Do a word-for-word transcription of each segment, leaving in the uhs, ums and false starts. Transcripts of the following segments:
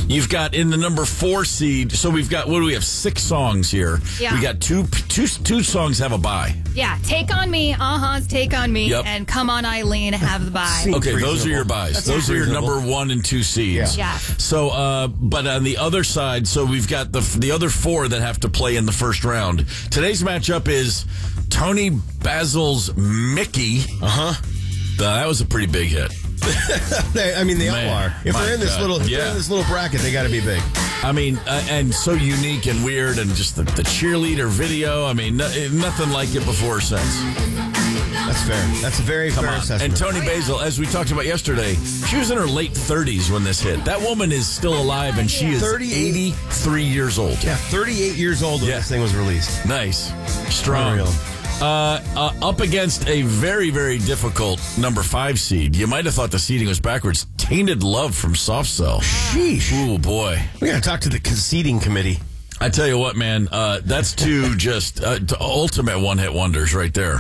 You've got in the number four seed. So we've got, what do we have? Six songs here. Yeah. We got two, two, two songs have a bye. Yeah. Take on Me, uh-huh's Take on Me, Yep. and Come on Eileen have the bye. Okay, those are your buys. That's those are your reasonable. number one and two seeds. Yeah. Yeah. So, uh, but on the other side, so we've got the the other four that have to play in the first round. Today's matchup is Tony Basil's Mickey. Uh-huh. Uh, that was a pretty big hit. They, I mean, they Man, all are. If my they're in this God. little, if Yeah. they're in this little bracket, they got to be big. I mean, uh, and so unique and weird, and just the, the cheerleader video. I mean, no, nothing like it before or since. That's fair. That's a very Come fair on. assessment. And Tony Basil, as we talked about yesterday, she was in her late thirties when this hit. That woman is still alive, and she is thirty-eight eighty-three years old. Yeah, thirty-eight years old when Yeah. this thing was released. Nice. Strong. Unreal. Uh, uh, up against a very, very difficult number five seed. You might have thought the seeding was backwards. Tainted Love from Soft Cell. Sheesh. Oh, boy. We got to talk to the conceding committee. I tell you what, man, uh, that's two just uh, t- ultimate one-hit wonders right there.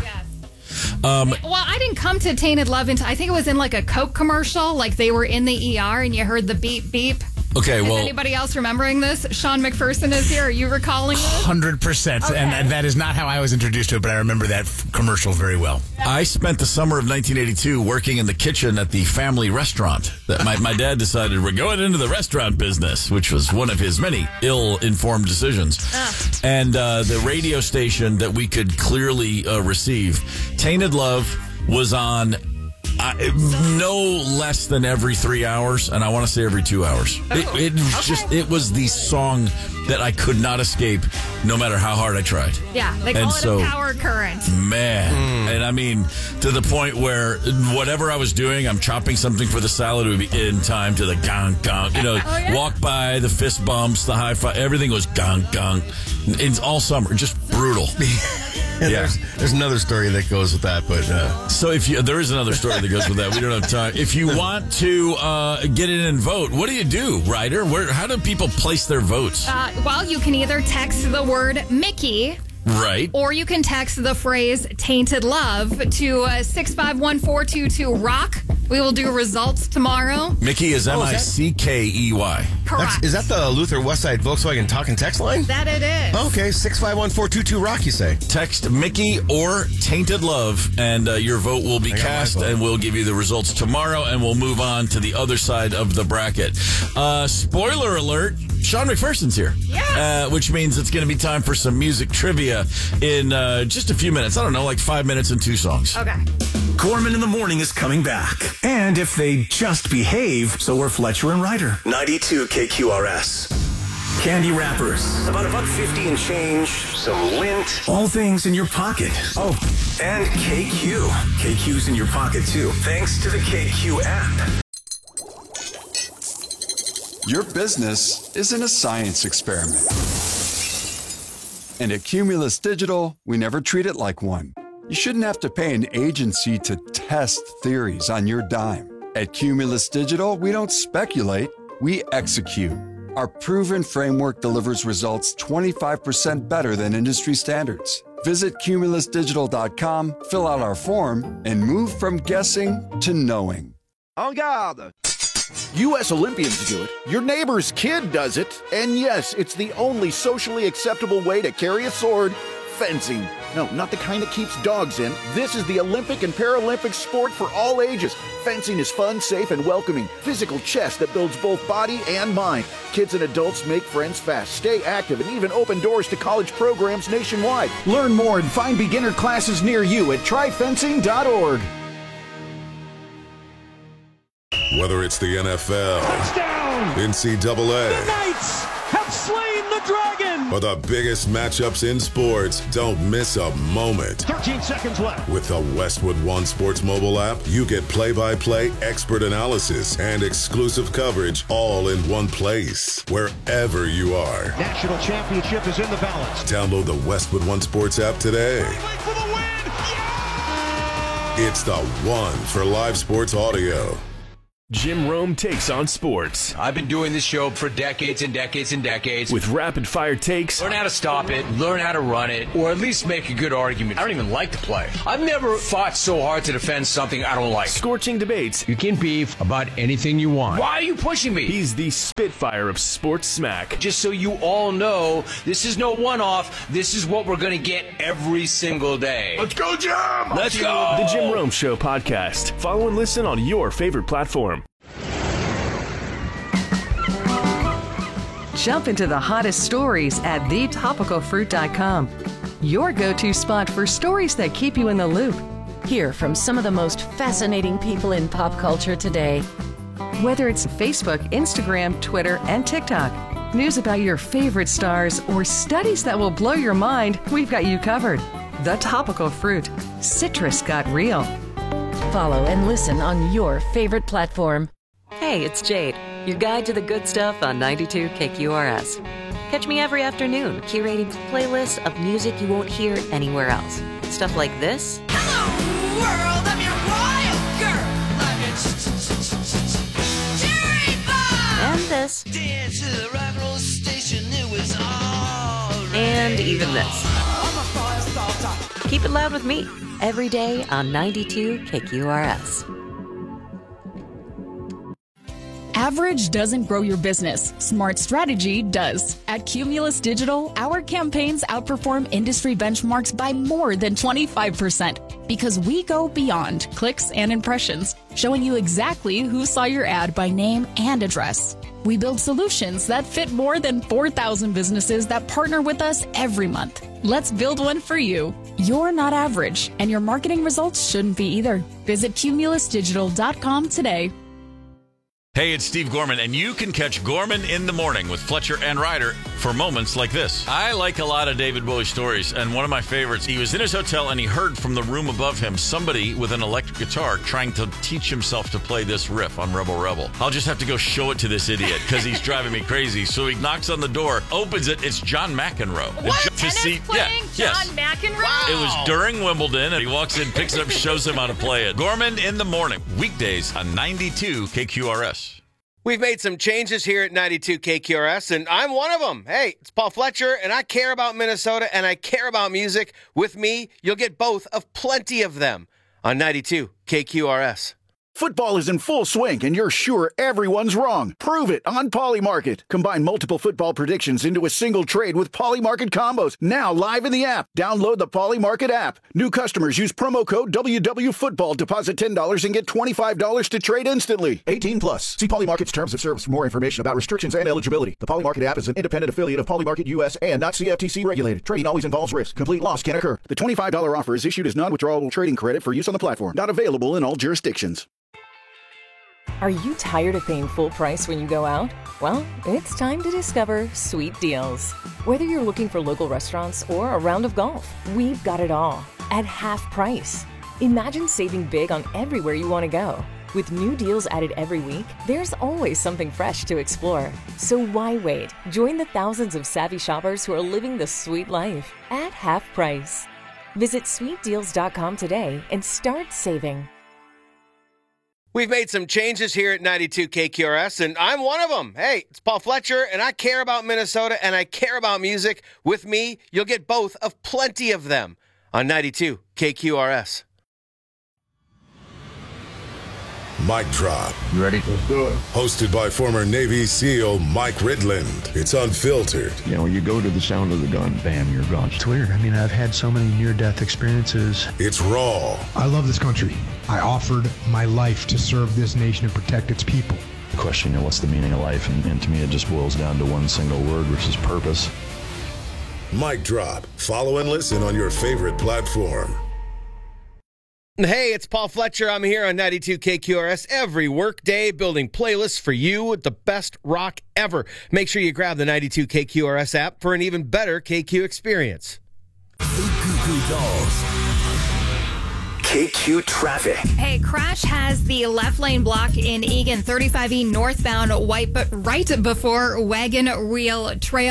Um, Well, I didn't come to Tainted Love until I think it was in like a Coke commercial. Like they were in the E R and you heard the beep beep. okay, Is well, anybody else remembering this? Sean McPherson is here. Are you recalling this? one hundred percent. Okay. And, and that is not how I was introduced to it, but I remember that f- commercial very well. I spent the summer of nineteen eighty-two working in the kitchen at the family restaurant. That my, my dad decided we're going into the restaurant business, which was one of his many ill-informed decisions. And uh, the radio station that we could clearly uh, receive, Tainted Love, was on uh, no less than every three hours, and I want to say every two hours. Oh, it, it was okay. just it was the song that I could not escape, no matter how hard I tried. Yeah, they call And it so- a power current. Man, and I mean, to the point where whatever I was doing, I'm chopping something for the salad, would be in time to the gong gong. You know, Oh, yeah? walk by, the fist bumps, the high five, everything was gong gong. It's all summer, just brutal. And Yeah. There's, there's another story that goes with that, but uh, So if you, there is another story that goes with that. We don't have time. If you want to uh, get in and vote, what do you do, Ryder? Where? How do people place their votes? Uh, well, you can either text the word Mickey Right. or you can text the phrase Tainted Love to uh, six five one four two two rock. We will do results tomorrow. Mickey is M Oh, is I that- C K E Y. Correct. that's, is that the Luther Westside Volkswagen talk and text line? That it is. Okay, six five one four two two rock, you say? Text Mickey or Tainted Love, and uh, your vote will be I got my cast, vote. and we'll give you the results tomorrow, and we'll move on to the other side of the bracket. Uh, spoiler alert, Sean McPherson's here. Yeah. Uh, which means it's going to be time for some music trivia in uh, just a few minutes. I don't know, like five minutes and two songs. Okay. Corman in the Morning is coming back. And if they just behave, so are Fletcher and Ryder. ninety-two K Q R S. Candy wrappers. About a buck fifty and change. Some lint. All things in your pocket. Oh, and K Q. K Q's in your pocket, too. Thanks to the K Q app. Your business isn't a science experiment. And at Cumulus Digital, we never treat it like one. You shouldn't have to pay an agency to test theories on your dime. At Cumulus Digital, we don't speculate, we execute. Our proven framework delivers results twenty-five percent better than industry standards. Visit cumulus digital dot com, fill out our form, and move from guessing to knowing. En garde! U S Olympians do it, your neighbor's kid does it, and yes, it's the only socially acceptable way to carry a sword, fencing. No, not the kind that keeps dogs in. This is the Olympic and Paralympic sport for all ages. Fencing is fun, safe, and welcoming. Physical chess that builds both body and mind. Kids and adults make friends fast, stay active, and even open doors to college programs nationwide. Learn more and find beginner classes near you at try fencing dot org. Whether it's the N F L, Touchdown! N C double A, The Knights have slain the dragon! or the biggest matchups in sports, don't miss a moment. thirteen seconds left. With the Westwood One Sports mobile app, you get play-by-play expert analysis and exclusive coverage all in one place, wherever you are. National championship is in the balance. Download the Westwood One Sports app today. For the win! Yeah! It's the one for live sports audio. Jim Rome Takes on Sports. I've been doing this show for decades and decades and decades. With rapid-fire takes. Learn how to stop it, learn how to run it, or at least make a good argument. I don't even like to play. I've never fought so hard to defend something I don't like. Scorching debates. You can beef about anything you want. Why are you pushing me? He's the Spitfire of sports smack. Just so you all know, this is no one-off. This is what we're going to get every single day. Let's go, Jim! Let's go! The Jim Rome Show podcast. Follow and listen on your favorite platform. Jump into the hottest stories at the topical fruit dot com. Your go-to spot for stories that keep you in the loop. Hear from some of the most fascinating people in pop culture today. Whether it's Facebook, Instagram, Twitter, and TikTok, news about your favorite stars, or studies that will blow your mind, we've got you covered. The Topical Fruit. Citrus got real. Follow and listen on your favorite platform. Hey, it's Jade, your guide to the good stuff on ninety-two K Q R S. Catch me every afternoon curating playlists of music you won't hear anywhere else. Stuff like this. Hello, world, I'm your wild girl. I'm your cherry pie. And this. Dance to the rock and roll station, it was all right. And even this. I'm a fire starter. Keep it loud with me every day on ninety-two K Q R S. Average doesn't grow your business. Smart strategy does. At Cumulus Digital, our campaigns outperform industry benchmarks by more than twenty-five percent because we go beyond clicks and impressions, showing you exactly who saw your ad by name and address. We build solutions that fit more than four thousand businesses that partner with us every month. Let's build one for you. You're not average, and your marketing results shouldn't be either. Visit cumulus digital dot com today. Hey, it's Steve Gorman, and you can catch Gorman in the Morning with Fletcher and Ryder for moments like this. I like a lot of David Bowie stories, and one of my favorites, he was in his hotel and he heard from the room above him somebody with an electric guitar trying to teach himself to play this riff on Rebel Rebel. I'll just have to go show it to this idiot because he's driving me crazy. So he knocks on the door, opens it, it's John McEnroe. What? And Tennis see, playing yeah, John yes. McEnroe? Wow. It was during Wimbledon, and he walks in, picks it up, shows him how to play it. Gorman in the Morning, weekdays on ninety-two K Q R S. We've made some changes here at ninety-two K Q R S, and I'm one of them. Hey, it's Paul Fletcher, and I care about Minnesota, and I care about music. With me, you'll get both of plenty of them on ninety-two K Q R S. Football is in full swing, and you're sure everyone's wrong. Prove it on Polymarket. Combine multiple football predictions into a single trade with Polymarket combos. Now live in the app. Download the Polymarket app. New customers use promo code W W Football. Deposit ten dollars and get twenty-five dollars to trade instantly. eighteen plus. See Polymarket's terms of service for more information about restrictions and eligibility. The Polymarket app is an independent affiliate of Polymarket U S and not C F T C regulated. Trading always involves risk. Complete loss can occur. The twenty-five dollars offer is issued as non-withdrawable trading credit for use on the platform. Not available in all jurisdictions. Are you tired of paying full price when you go out? Well, it's time to discover Sweet Deals. Whether you're looking for local restaurants or a round of golf, we've got it all at half price. Imagine saving big on everywhere you want to go. With new deals added every week, there's always something fresh to explore. So why wait? Join the thousands of savvy shoppers who are living the sweet life at half price. Visit sweet deals dot com today and start saving. We've made some changes here at ninety-two K Q R S, and I'm one of them. Hey, it's Paul Fletcher, and I care about Minnesota, and I care about music. With me, you'll get both of plenty of them on ninety-two K Q R S. Mic Drop. You ready? Let's do it. Hosted by former Navy SEAL Mike Ridland. It's unfiltered. You know, you go to the sound of the gun, bam, you're gone. It's weird. I mean, I've had so many near-death experiences. It's raw. I love this country. I offered my life to serve this nation and protect its people. Question, you know, what's the meaning of life? And, and to me, it just boils down to one single word, which is purpose. Mic Drop. Follow and listen on your favorite platform. Hey, it's Paul Fletcher. I'm here on ninety-two K Q R S every workday, building playlists for you with the best rock ever. Make sure you grab the ninety-two K Q R S app for an even better K Q experience. The Goo Goo Dolls. K Q traffic. Hey, crash has the left lane block in Eagan, thirty-five E northbound, white, right before Wagon Wheel Trail.